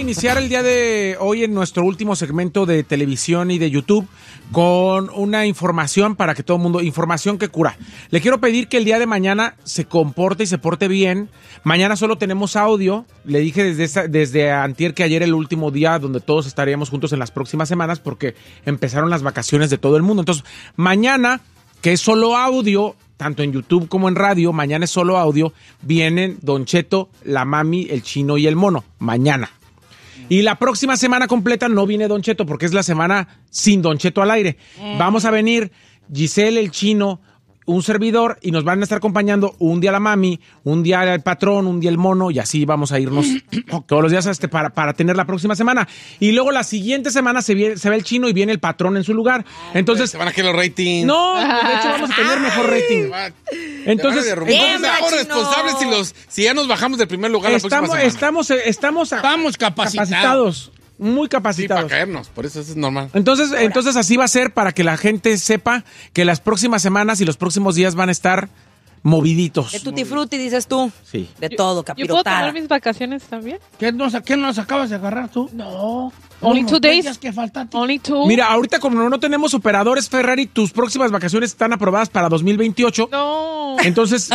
iniciar el día de hoy en nuestro último segmento de televisión y de YouTube con una información para que todo el mundo, información que cura. Le quiero pedir que el día de mañana se comporte y se porte bien. Mañana solo tenemos audio. Le dije desde antier que ayer era el último día donde todos estaríamos juntos en las próximas semanas porque empezaron las vacaciones de todo el mundo. Entonces, mañana, que es solo audio, tanto en YouTube como en radio, mañana es solo audio, vienen Don Cheto, la Mami, el Chino y el Mono, mañana. Y la próxima semana completa no viene Don Cheto porque es la semana sin Don Cheto al aire. Vamos a venir Giselle, el Chino, un servidor, y nos van a estar acompañando un día la Mami, un día el Patrón, un día el Mono, y así vamos a irnos todos los días para tener la próxima semana. Y luego la siguiente semana se va el Chino y viene el Patrón en su lugar. Entonces, se van a quedar los ratings. No, de hecho vamos a tener mejor rating. Entonces responsables si ya nos bajamos del primer lugar la próxima semana. Estamos capacitados. Muy capacitados. Sí, para caernos, por eso es normal. Entonces así va a ser para que la gente sepa que las próximas semanas y los próximos días van a estar moviditos. De tutti frutti, dices tú. Sí. De todo, capirotada. ¿Yo puedo tomar mis vacaciones también? ¿Qué nos acabas de agarrar tú? No. Only 2 days. ¿Qué falta? Only 2. Mira, ahorita como no tenemos operadores Ferrari, tus próximas vacaciones están aprobadas para 2028. No. Entonces,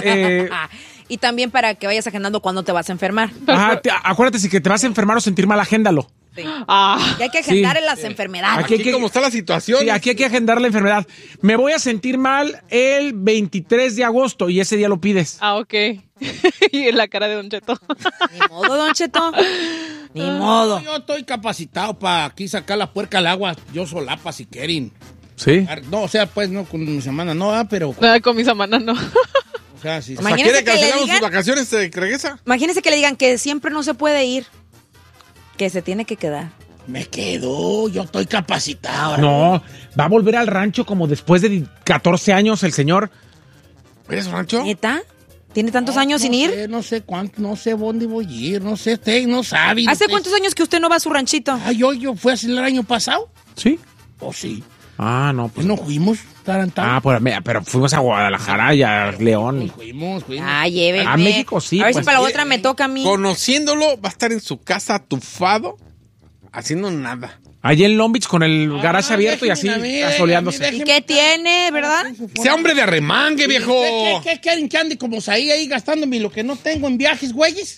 y también para que vayas agendando cuándo te vas a enfermar. Acuérdate, si que te vas a enfermar o sentir mal, agéndalo. Sí. Y hay que agendar en las enfermedades. Aquí como está la situación. Sí, aquí hay que agendar la enfermedad. Me voy a sentir mal el 23 de agosto y ese día lo pides. Ok. Y en la cara de Don Cheto. Ni modo, Don Cheto. Ni modo. Yo estoy capacitado para aquí sacar la puerca al agua. Yo solapa si quieren. ¿Sí? No, o sea, pues no con mi semana, no, pero... Nada, con mi semana no. O sea, sí. ¿Quiere que cancelamos sus vacaciones? ¿Se regresa? Imagínese que le digan que siempre no se puede ir. Que se tiene que quedar. Me quedo, yo estoy capacitado. No, va a volver al rancho como después de 14 años el señor. ¿Eres rancho? ¿Neta? ¿Tiene tantos años sin ir? No sé cuánto, no sé dónde voy a ir, no sé, usted no sabe. ¿Hace cuántos años que usted no va a su ranchito? Yo fui así el año pasado. ¿Sí? Oh, sí. Ah, no, pues. ¿No fuimos? Pero fuimos a Guadalajara y a León. Fuimos. Llévenme. A México sí. A ver pues. si para la otra me toca a mí. Conociéndolo, va a estar en su casa atufado, haciendo nada. Allí en Long Beach con el garage abierto y así, asoleándose. ¿Y qué tiene, verdad? Sea hombre de arremangue, viejo. ¿Qué quieren que ande como ahí gastándome lo que no tengo en viajes, güeyes?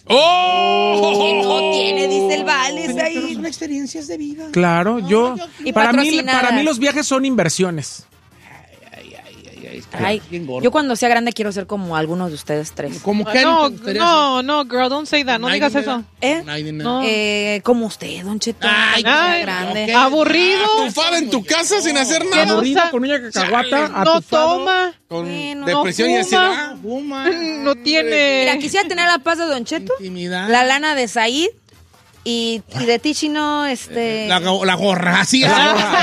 Que no tiene, dice el Vales ahí. Pero son experiencias de vida. Claro, Y para mí patrocinadas. los viajes son inversiones. Ay, yo cuando sea grande quiero ser como algunos de ustedes tres. ¿Cómo que No, girl, don't say that. No digas eso. No. Como usted, Don Cheto. Ay, cuando sea grande. ok. Aburrido. Atufado en tu casa sin hacer nada. Aburrido con una cacahuata. No atufado. toma. Con Bueno, depresión y no ansiedad. No tiene. Mira, quisiera tener la paz de Don Cheto, Intimidad. la lana de Said y de ti, Chino, La gorra, así es.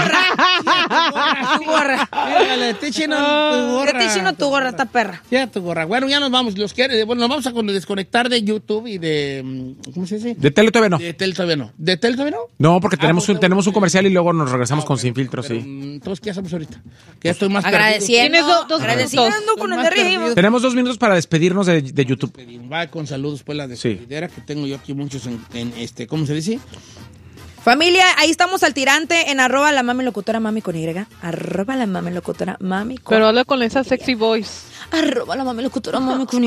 tu gorra. De ti, Chino, tu gorra. De ti, Chino, tu gorra, esta perra. Ya, tu gorra. Bueno, ya nos vamos. Nos vamos a desconectar de YouTube y de... ¿Cómo se dice? De tele todavía no. De Tel todavía no. ¿De Tel todavía no? No, porque tenemos un comercial y luego nos regresamos con Sin Filtro, sí. Entonces, ¿qué hacemos ahorita? Que ya estoy más Agradeciendo. Tienes dos agradeciendo minutos. con el Más de arriba. perdido. Tenemos 2 minutos para despedirnos de YouTube. perdido. Va con saludos, pues, la despedidera que tengo yo aquí muchos en ¿cómo se dice? Familia, ahí estamos al tirante en @lamamilocutora, mami con Y. @lamamilocutora, mami con Pero habla con esa sexy voice. @lamamilocutora, mami con Y.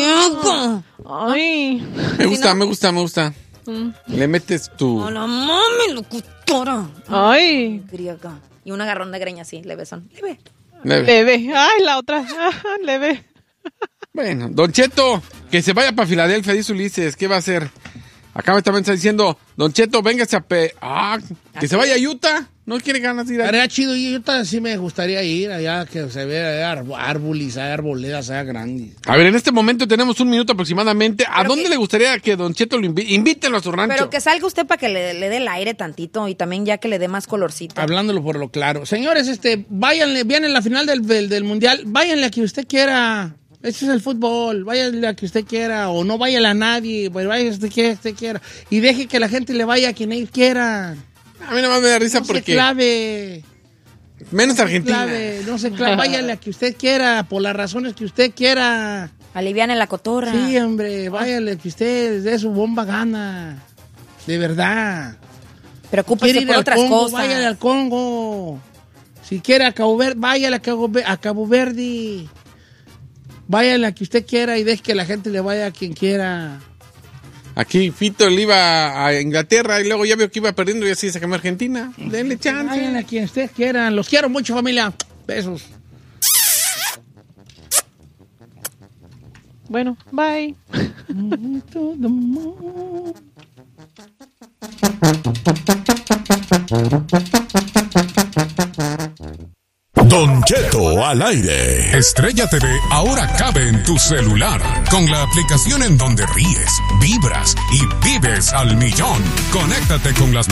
Ay. Me gusta. Le metes tu... La mamilocutora. Ay. Griega. Y un agarrón de greña así, levesón. Leve. Leve. Ay, la otra. Leve. Bueno, Don Cheto, que se vaya para Filadelfia, dice Ulises, ¿qué va a hacer? Acá también está diciendo, Don Cheto, véngase que se vaya a Utah. No quiere ganas de ir Estaría chido, y Utah sí me gustaría ir allá, que se vea árboles, arboledas, grandes. A ver, en este momento tenemos 1 minuto aproximadamente. ¿A dónde le gustaría que Don Cheto lo invítelo a su rancho? Pero que salga usted para que le dé el aire tantito y también ya que le dé más colorcito. Hablándolo por lo claro. Señores, váyanle, vienen la final del Mundial, váyanle a quien usted quiera. Ese es el fútbol, váyanle a que usted quiera, o no váyanle a nadie, pues vaya a usted quiera. Y deje que la gente le vaya a quien él quiera. A mí nada más me da risa No porque... se clave. Menos Argentina. No se clave, váyanle a que usted quiera, por las razones que usted quiera. Aliviane la cotorra. Sí, hombre, váyanle a que usted dé su bomba gana. De verdad. Preocúpese por al otras Congo, cosas. váyale al Congo. Si quiere a Cabo Verde, váyale a Cabo Verde. Váyale a que usted quiera y deje que la gente le vaya a quien quiera. Aquí Fito le iba a Inglaterra y luego ya vio que iba perdiendo y así se cambió a Argentina. Denle chance. Váyanle a quien ustedes quieran. Los quiero mucho, familia. Besos. Bueno, bye. Don Cheto al aire. Estrella TV ahora cabe en tu celular con la aplicación en donde ríes, vibras y vives al millón. Conéctate con las